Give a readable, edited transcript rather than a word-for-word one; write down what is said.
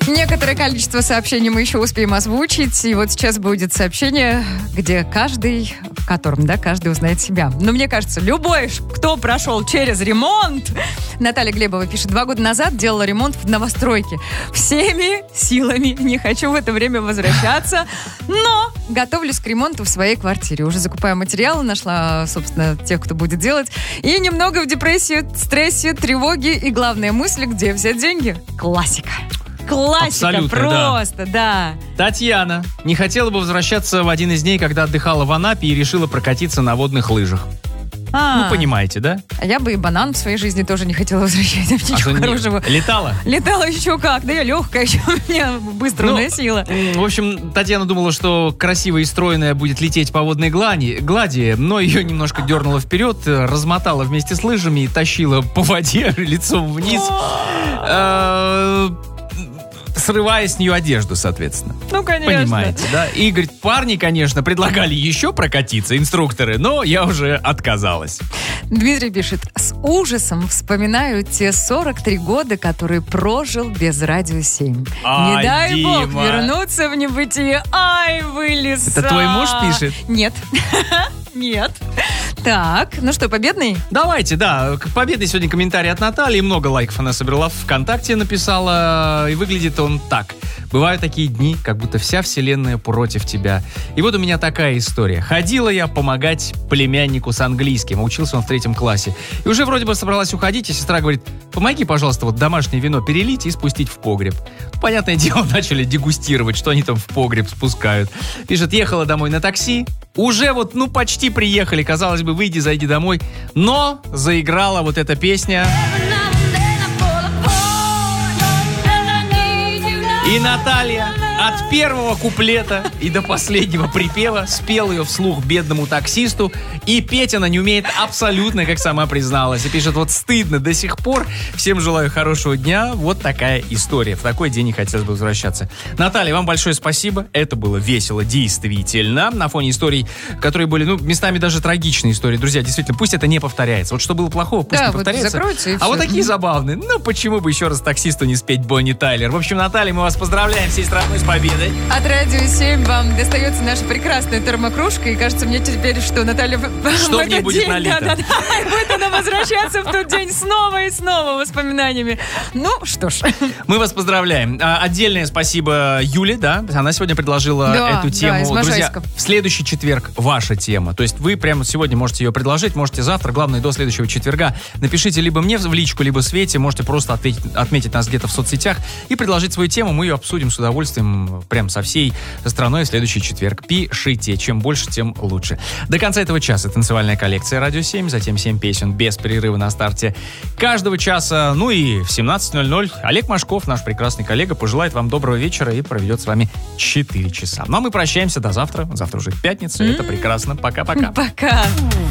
Некоторое количество сообщений мы еще успеем озвучить. И вот сейчас будет сообщение, где каждый узнает себя. Но мне кажется, любой, кто прошел через ремонт... Наталья Глебова пишет: 2 года назад делала ремонт в новостройке. Всеми силами. Не хочу в это время возвращаться. Но готовлюсь к ремонту в своей квартире. Уже закупаю материалы, нашла, собственно, тех, кто будет делать. И немного в депрессии, стрессе, тревоге. И главная мысль, где взять деньги? Классика. Классика. Абсолютно, просто, да. Татьяна не хотела бы возвращаться в один из дней, когда отдыхала в Анапе и решила прокатиться на водных лыжах. Ну, понимаете, да? А я бы и банан в своей жизни тоже не хотела возвращать. Ничего хорошего. Летала? Летала еще как. Да я легкая, еще меня быстро уносила. В общем, Татьяна думала, что красивая и стройная будет лететь по водной глади, но ее немножко дернуло вперед, размотала вместе с лыжами и тащила по воде лицом вниз, срывая с нее одежду, соответственно. Ну, конечно. Понимаете, да? И, говорит, парни, конечно, предлагали еще прокатиться, инструкторы, но я уже отказалась. Дмитрий пишет: с ужасом вспоминаю те 43 года, которые прожил без Радио 7. Не дай Дима. бог вернуться в небытие. Ай, вы леса. Это твой муж пишет? Нет. Нет. Так, ну что, победный? Давайте, да. Победный сегодня комментарий от Натальи. Много лайков она собрала, в ВКонтакте написала. И выглядит он так. Бывают такие дни, как будто вся вселенная против тебя. И вот у меня такая история. Ходила я помогать племяннику с английским. Учился он в 3 классе. И уже вроде бы собралась уходить, и сестра говорит: помоги, пожалуйста, вот домашнее вино перелить и спустить в погреб. Понятное дело, начали дегустировать, что они там в погреб спускают. Пишет: ехала домой на такси. Уже вот, почти приехали. Казалось бы, выйди, зайди домой. Но заиграла вот эта песня. И Наталья от первого куплета и до последнего припева спел ее вслух бедному таксисту. И петь она не умеет абсолютно, как сама призналась. И пишет: вот стыдно до сих пор. Всем желаю хорошего дня. Вот такая история. В такой день не хотелось бы возвращаться. Наталья, вам большое спасибо. Это было весело, действительно. На фоне историй, которые были, местами даже трагичные истории. Друзья, действительно, пусть это не повторяется. Вот что было плохого, пусть не повторяется. Закроется, и а все. Вот такие забавные. Почему бы еще раз таксисту не спеть Бонни Тайлер? В общем, Наталья, мы вас поздравляем всей страной с победой. От Радио 7 вам достается наша прекрасная термокружка. И кажется мне теперь, что Наталья что в ней будет день, налито. Да, будет она возвращаться в тот день снова и снова воспоминаниями. Ну, что ж. Мы вас поздравляем. Отдельное спасибо Юле, да? Она сегодня предложила эту тему. из Друзья, в следующий четверг ваша тема. То есть вы прямо сегодня можете ее предложить, можете завтра, главное, до следующего четверга. Напишите либо мне в личку, либо Свете. Можете просто отметить нас где-то в соцсетях и предложить свою тему. Мы ее обсудим с удовольствием прям со всей страной в следующий четверг. Пишите. Чем больше, тем лучше. До конца этого часа танцевальная коллекция «Радио 7», затем 7 песен без перерыва на старте каждого часа. Ну и в 17:00 Олег Машков, наш прекрасный коллега, пожелает вам доброго вечера и проведет с вами 4 часа. Ну а мы прощаемся до завтра. Завтра уже пятница. Это прекрасно. Пока-пока. Пока.